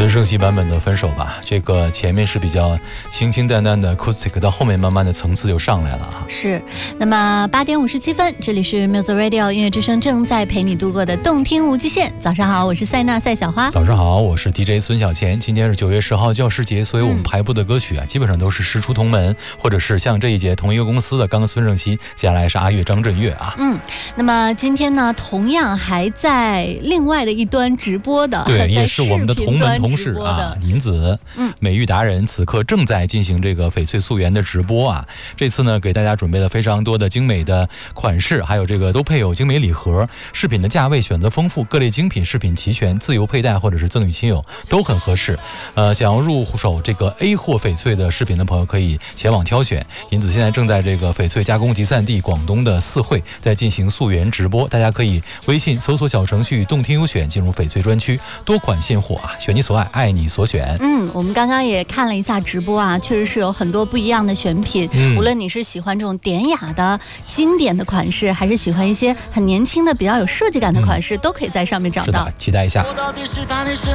孙盛熙版本的分手吧，这个前面是比较清清淡淡的 acoustic， 到后面慢慢的层次就上来了哈。 是，那么8点57分，这里是 Music Radio 音乐之声，正在陪你度过的动听无极限。早上好，我是塞纳赛小花。 早上好，我是 DJ 孙小钱。今天是9月10号教师节，所以我们排播的歌曲啊，基本上都是师出同门，或者是像这一届同一个公司的，刚刚孙盛熙，接下来是阿岳、张震岳啊。 那么今天呢，同样还在另外的一端直播的， 对，也是我们的同门同事啊，银子，美育达人，此刻正在进行这个翡翠溯源的直播啊。这次呢，给大家准备了非常多的精美的款式，还有这个都配有精美礼盒，饰品的价位选择丰富，各类精品饰品齐全，自由佩戴或者是赠与亲友都很合适。想要入手这个 A 货翡翠的饰品的朋友可以前往挑选。银子现在正在这个翡翠加工集散地广东的4会在进行溯源直播，大家可以微信搜索小程序动听优选，进入翡翠专区，多款现货啊，选你所爱，爱你所选。 我们刚刚也看了一下直播啊，确实是有很多不一样的选品，无论你是喜欢这种典雅的经典的款式，还是喜欢一些很年轻的比较有设计感的款式，都可以在上面找到。 期待一下。